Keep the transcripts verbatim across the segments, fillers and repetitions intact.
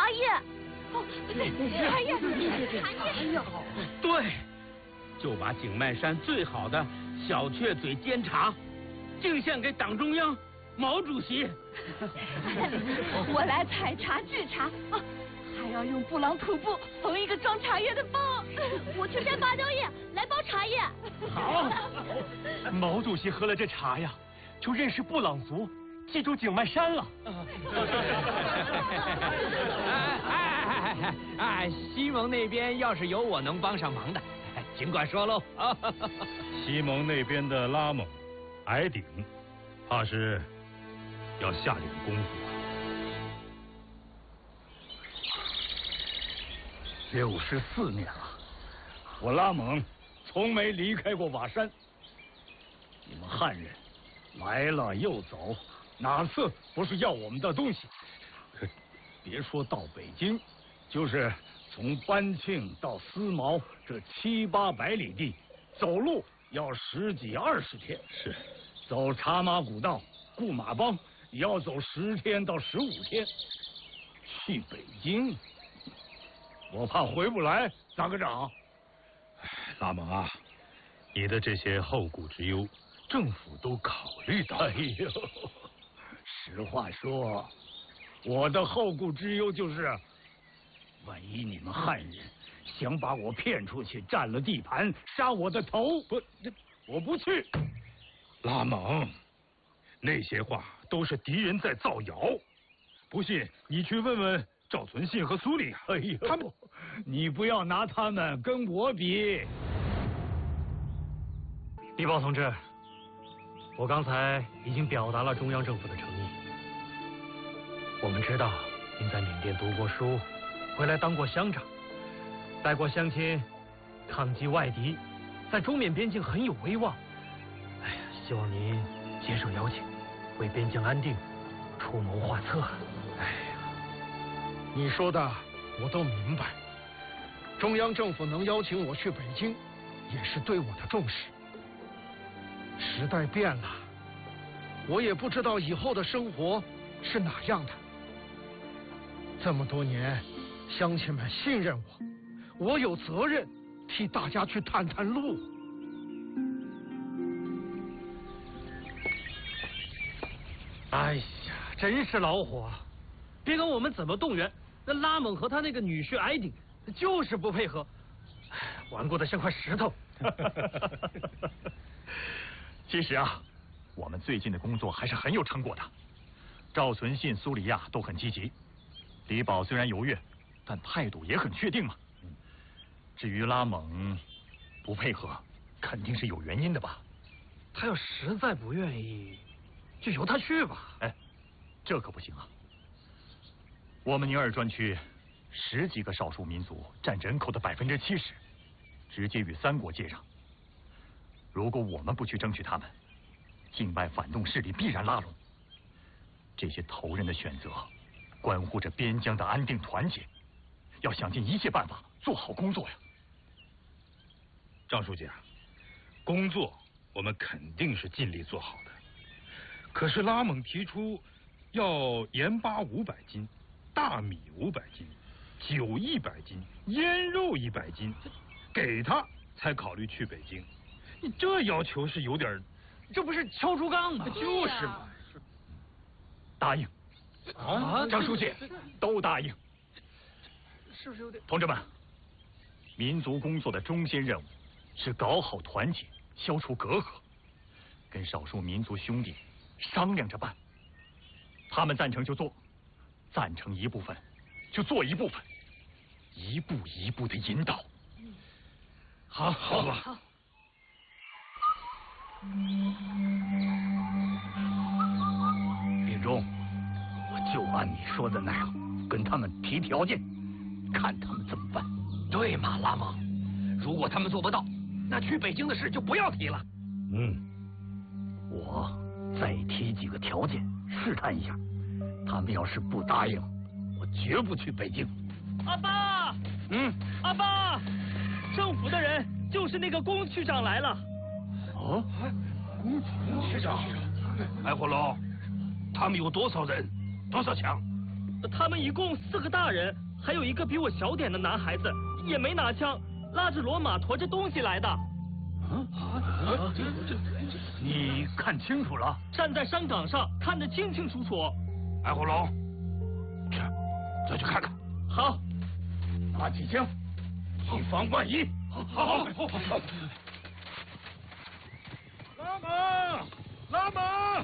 茶叶。哦，茶叶，茶叶， 对，就把景迈山最好的小雀嘴煎茶敬献给党中央毛主席。 我来采茶制茶啊，还要用布朗土布缝一个装茶叶的包。我去摘芭蕉叶来包茶叶。 好， 毛主席喝了这茶呀，就认识布朗族，记住景迈山了。 哎哎哎哎哎！西蒙那边要是有我能帮上忙的，尽管说喽。 西蒙那边的拉蒙、矮顶，怕是要下点功夫啊。 六十四年了，我拉蒙从没离开过瓦山。你们汉人来了又走，哪次不是要我们的东西？别说到北京，就是从班庆到思茅这七八百里地，走路要十几二十天。 是， 走茶马古道、顾马帮也要走十天到十五天。去北京，我怕回不来，咋个长？ 拉蒙啊，你的这些后顾之忧，政府都考虑到。 哎呦，实话说，我的后顾之忧就是，万一你们汉人想把我骗出去，占了地盘，杀我的头，不，这我不去。 拉蒙，那些话都是敌人在造谣，不信你去问问赵存信和苏里。 哎呦，他们，你不要拿他们跟我比。 李豹同志，我刚才已经表达了中央政府的诚意。我们知道您在缅甸读过书，回来当过乡长，带过乡亲，抗击外敌，在中缅边境很有威望。哎呀，希望您接受邀请，为边疆安定出谋划策。 哎呀，你说的我都明白。中央政府能邀请我去北京，也是对我的重视。时代变了，我也不知道以后的生活是哪样的。这么多年，乡亲们信任我，我有责任替大家去探探路。 哎呀，真是老火！别管我们怎么动员，那拉蒙和他那个女婿矮顶就是不配合，顽固的像块石头。 其实啊，我们最近的工作还是很有成果的。赵存信、苏里亚都很积极，李宝虽然犹豫，但态度也很确定嘛。至于拉蒙不配合，肯定是有原因的吧？ 他要实在不愿意，就由他去吧。 哎，这可不行啊！我们宁尔专区十几个少数民族占人口的百分之七十，直接与三国接壤。如果我们不去争取他们，境外反动势力必然拉拢。这些头人的选择，关乎着边疆的安定团结，要想尽一切办法做好工作呀。 张书记啊，工作我们肯定是尽力做好的，可是拉蒙提出要盐巴五百斤，大米五百斤，酒一百斤，腌肉一百斤，给他才考虑去北京。你这要求是有点， 这不是敲竹杠吗？ 就是嘛。 答应啊， 张书记都答应。 是不是有点？ 同志们，民族工作的中心任务是搞好团结，消除隔阂，跟少数民族兄弟商量着办。他们赞成就做，赞成一部分就做一部分，一步一步的引导。 好，好吧。 好。 李忠，我就按你说的那样，跟他们提条件，看他们怎么办。 对嘛，拉蒙，如果他们做不到，那去北京的事就不要提了。 嗯，我再提几个条件，试探一下，他们要是不答应，我绝不去北京。 阿爸， 嗯， 阿爸，政府的人就是那个龚区长来了。 哦， 区长， 哎，火龙，他们有多少人？多少枪？ 他们一共四个大人，还有一个比我小点的男孩子，也没拿枪，拉着骡马驮着东西来的。 啊啊！这这这，你看清楚了？ 站在山岗上，看得清清楚楚。 矮火龙，去，再去看看。 好， 拿起枪，以防万一。好，好，好，好，好。拉蒙，拉蒙，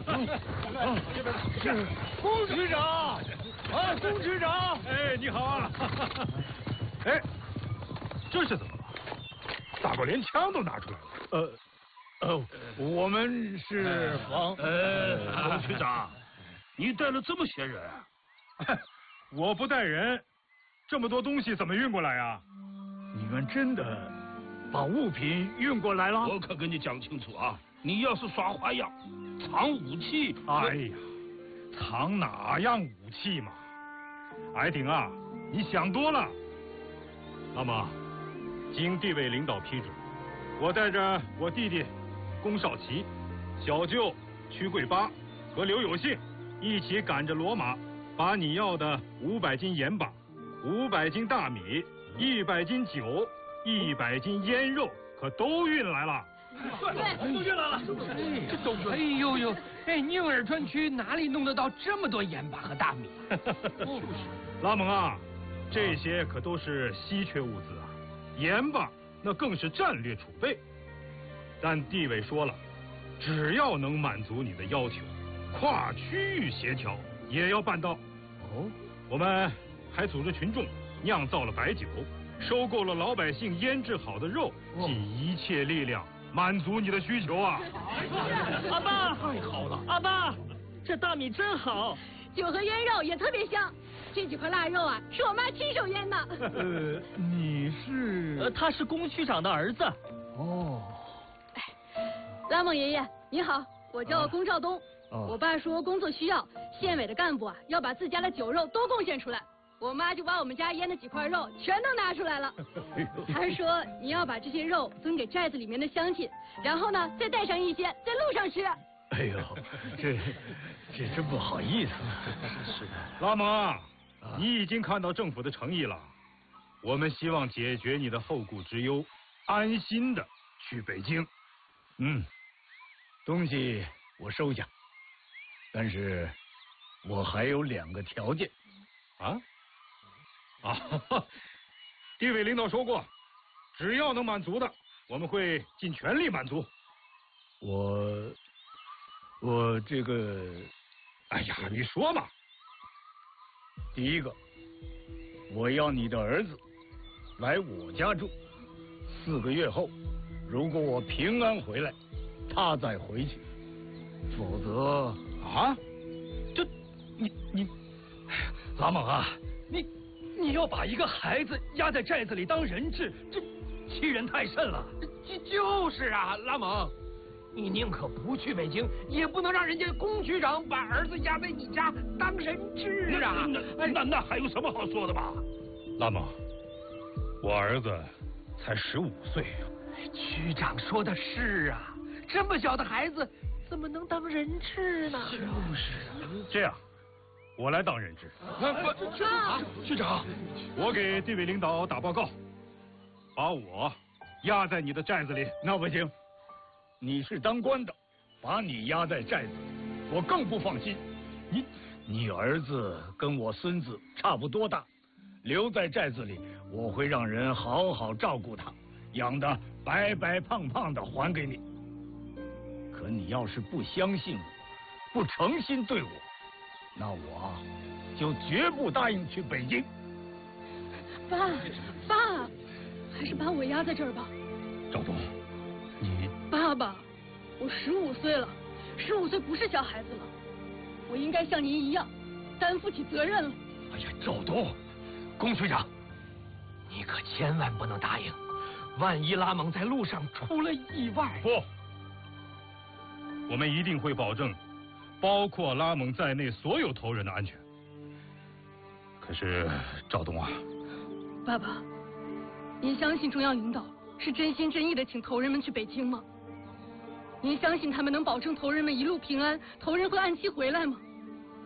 是龚区长，啊，龚区长， 哎，你好啊！哎，这是怎么了？大伙连枪都拿出来了。 呃，呃，我们是防…… 呃，龚区长，你带了这么些人？我不带人，这么多东西怎么运过来啊？ 你们真的把物品运过来了？ 我可跟你讲清楚啊！你要是耍花样，藏武器…… 哎呀，藏哪样武器嘛？矮顶啊，你想多了。那么，经地委领导批准，我带着我弟弟龚少奇、小舅屈桂八和刘有幸一起赶着骡马，把你要的五百斤盐巴、五百斤大米、一百斤酒、一百斤腌肉，可都运来了。 对，都运来了。这都……哎呦呦，哎，宁尔专区哪里弄得到这么多盐巴和大米？ 拉蒙啊，这些可都是稀缺物资啊，盐巴那更是战略储备。但地委说了，只要能满足你的要求，跨区域协调也要办到。哦，我们还组织群众酿造了白酒，收购了老百姓腌制好的肉，尽一切力量满足你的需求啊！ 阿爸，太好了！阿爸，这大米真好， 酒和腌肉也特别香。这几块腊肉啊，是我妈亲手腌的。 呃，你是？ 呃，他是龚区长的儿子。 哦。 拉蒙爷爷，你好，我叫龚兆东。 哦、 我爸说工作需要，县委的干部啊要把自家的酒肉都贡献出来。我妈就把我们家腌的几块肉全都拿出来了。还说你要把这些肉分给寨子里面的乡亲，然后呢再带上一些在路上吃。 哎呦，这这真不好意思。 是的，拉蒙啊，你已经看到政府的诚意了。我们希望解决你的后顾之忧，安心的去北京。 嗯，东西我收下，但是我还有两个条件。 啊？啊，地委领导说过，只要能满足的，我们会尽全力满足。 我，我这个， 哎呀，你说嘛。 第一个，我要你的儿子来我家住，四个月后，如果我平安回来，他再回去，否则啊，这，你你， 拉蒙啊，你你要把一个孩子压在寨子里当人质，这欺人太甚了。 就就是啊，拉蒙，你宁可不去北京，也不能让人家龚区长把儿子压在你家当人质啊！ 那那那还有什么好说的吧？ 拉蒙，我儿子才十五岁啊。 区长说的是啊，这么小的孩子怎么能当人质呢？ 就是啊，这样。我来当人质。 区长， 区长，我给地委领导打报告，把我压在你的寨子里。 那不行，你是当官的，把你压在寨子里，我更不放心。你，你儿子跟我孙子差不多大，留在寨子里，我会让人好好照顾他，养得白白胖胖的还给你。可你要是不相信我，不诚心对我，那我就绝不答应去北京。 爸，爸，还是把我压在这儿吧。 赵东，你爸爸，我十五岁了，十五岁不是小孩子了，我应该像您一样担负起责任了。 哎呀，赵东，龚区长，你可千万不能答应，万一拉蒙在路上出了意外。 不，我们一定会保证包括拉蒙在内所有头人的安全。可是赵东啊， 爸爸，您相信中央领导是真心真意的请头人们去北京吗？您相信他们能保证头人们一路平安，头人会按期回来吗？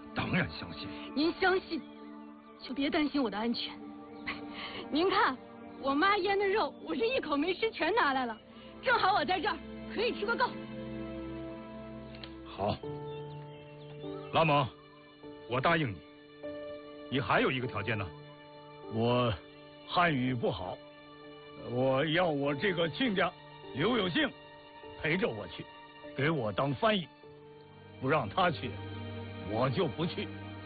当然相信。 您相信，就别担心我的安全。您看，我妈腌的肉，我这一口没吃全拿来了，正好我在这儿可以吃个够。 好，拉蒙，我答应你。你还有一个条件呢？ 我汉语不好，我要我这个亲家刘有幸陪着我去，给我当翻译。不让他去，我就不去。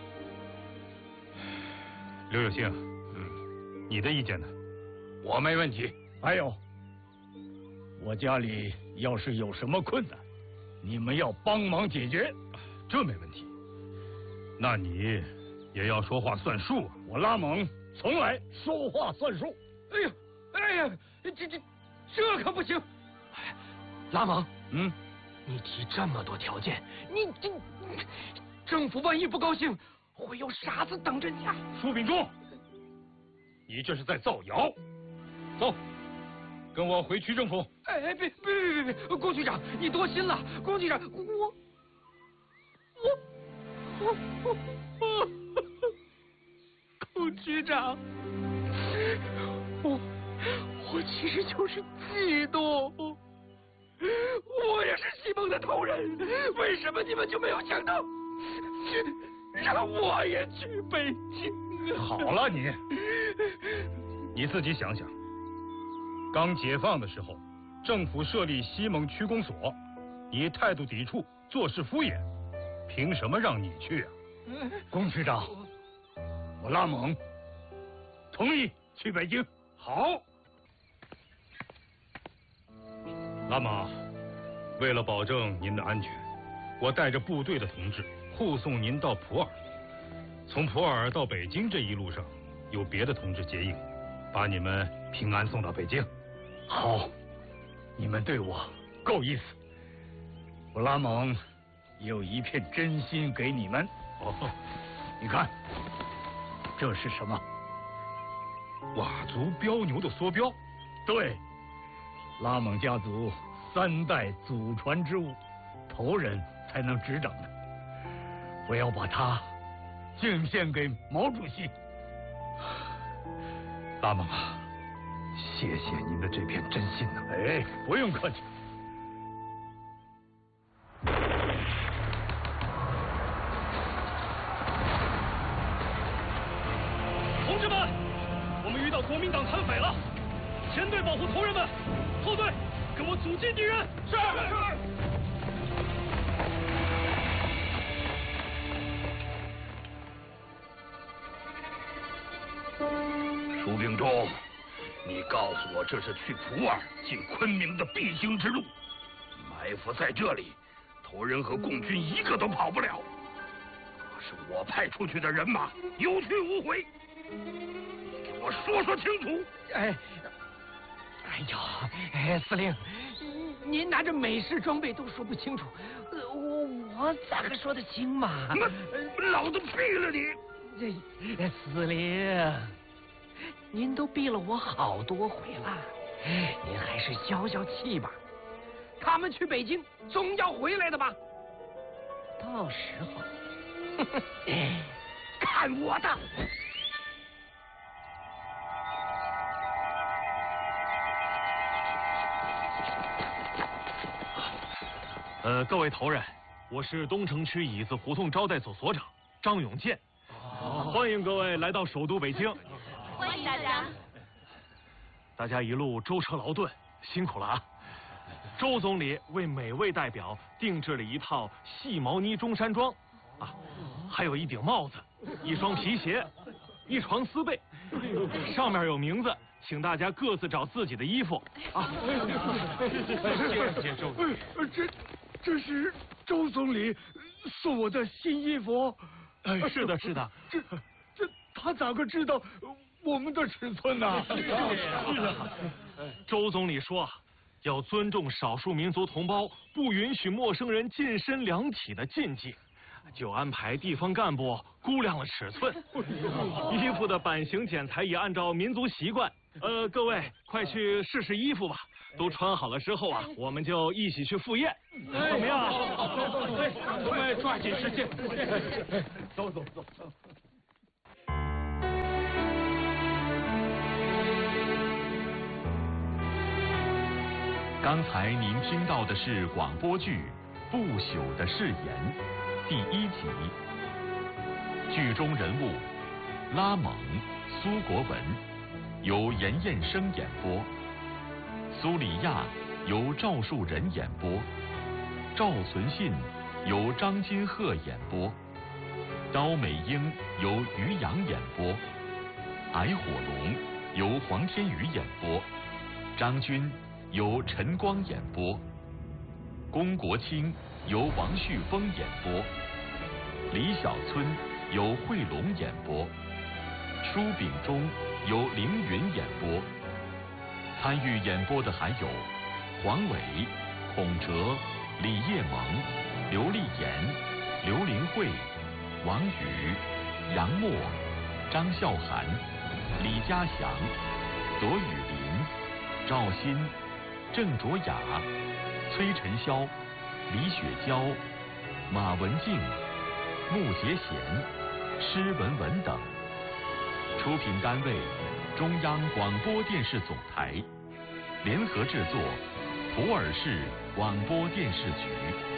刘有幸，嗯，你的意见呢？ 我没问题。还有，我家里要是有什么困难，你们要帮忙解决。 这没问题。那你也要说话算数啊！ 我拉蒙从来说话算数。 哎呀，哎呀，这这这可不行！哎，拉蒙， 嗯。 你提这么多条件，你这政府万一不高兴，会有傻子等着你啊！ 舒秉忠，你这是在造谣！走，跟我回区政府。 哎哎，别别别别别！龚局长，你多心了。龚局长，我我我我，龚局长，我我其实就是嫉妒。我也是西蒙的同仁，为什么你们就没有想到让我也去北京？ 好了你，你自己想想，刚解放的时候，政府设立西蒙区公所，你态度抵触，做事敷衍，凭什么让你去啊？ 龚局长，我拉蒙同意去北京。 好。拉玛，为了保证您的安全，我带着部队的同志护送您到普洱。从普洱到北京这一路上，有别的同志接应，把你们平安送到北京。 好，你们对我够意思。我拉蒙有一片真心给你们。哦，你看，这是什么？ 佤族标牛的梭镖。 对。拉蒙家族三代祖传之物，头人才能执掌的。我要把它敬献给毛主席。 拉蒙啊，谢谢您的这片真心呐！ 哎，不用客气。 同志们，我们遇到国民党残匪了！前队保护头人们，后队跟我阻击敌人。是是。舒秉忠，你告诉我这是去普洱进昆明的必经之路，埋伏在这里，头人和共军一个都跑不了。可是我派出去的人马有去无回，你给我说说清楚。 哎。哎呦，哎，司令，您拿着美式装备都说不清楚，我我咋个说得清嘛？ 老子毙了你！ 这司令，您都毙了我好多回了，您还是消消气吧。他们去北京总要回来的吧？到时候，看我的！ 呃，各位头人，我是东城区椅子胡同招待所所长张永健，哦、欢迎各位来到首都北京。 欢迎大家。 大家一路舟车劳顿，辛苦了啊！周总理为每位代表定制了一套细毛呢中山装，啊，还有一顶帽子，一双皮鞋，一床丝被，上面有名字。请大家各自找自己的衣服啊！谢谢周总理。 这这是周总理送我的新衣服。 哎，是的，是的。 这这他咋个知道我们的尺寸呢？ 是啊。周总理说，要尊重少数民族同胞不允许陌生人近身量体的禁忌，就安排地方干部估量了尺寸。衣服的版型剪裁也按照民族习惯。呃，各位快去试试衣服吧，都穿好了之后啊，我们就一起去赴宴，怎么样？ 对，我们抓紧时间。 走走走走。 刚才您听到的是广播剧《不朽的誓言》第一集，剧中人物拉蒙、苏国文由严彦生演播，苏里亚由赵树人演播，赵存信由张金鹤演播，刀美英由于洋演播，矮火龙由黄天宇演播，张军由陈光演播，龚国清由王旭峰演播，李小村由惠龙演播，舒秉忠由凌云演播。参与演播的还有黄伟、孔哲、李叶萌、刘丽妍、刘玲慧、王宇、杨默、张孝涵、李家祥、左雨林、赵鑫、郑卓雅、崔晨霄、李雪娇、马文静、穆杰贤、施文文等。出品单位：中央广播电视总台，联合制作：普洱市广播电视局。